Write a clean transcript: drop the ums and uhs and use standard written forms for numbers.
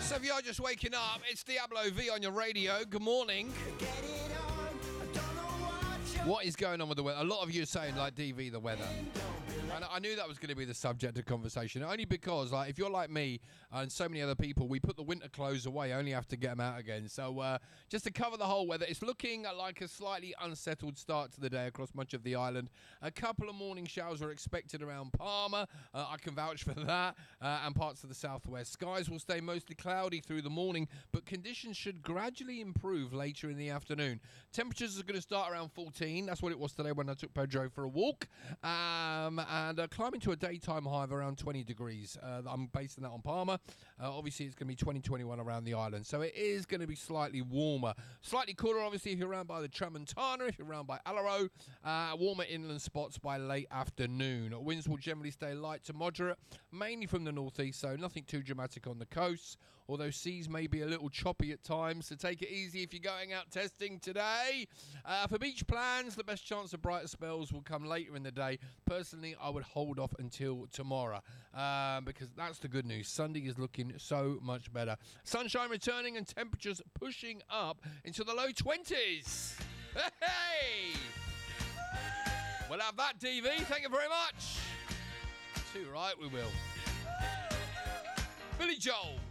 So if you're just waking up, it's Diablo V on your radio. Good morning. What is going on with the weather? A lot of you are saying, like, DV, the weather. And I knew that was going to be the subject of conversation, only because, like, if you're like me and so many other people, we put the winter clothes away, only have to get them out again. So just to cover the whole weather, it's looking like a slightly unsettled start to the day across much of the island. A couple of morning showers are expected around Palma. I can vouch for that, and parts of the southwest. Skies will stay mostly cloudy through the morning, but conditions should gradually improve later in the afternoon. Temperatures are going to start around 14. That's what it was today when I took Pedro for a walk. And climbing to a daytime high of around 20 degrees. I'm basing that on Palma. Obviously, it's going to be 20, 21 around the island. So it is going to be slightly warmer. Slightly cooler, obviously, if you're around by the Tramontana, if you're around by Alaro. Warmer inland spots by late afternoon. Winds will generally stay light to moderate, mainly from the northeast, so nothing too dramatic on the coast. Although seas may be a little choppy at times, so take it easy if you're going out testing today. For beach plans, the best chance of brighter spells will come later in the day. Personally, I would hold off until tomorrow because that's the good news. Sunday is looking so much better. Sunshine returning and temperatures pushing up into the low 20s. Hey! We'll have that, DV. Thank you very much. Too right, we will. Billy Joel.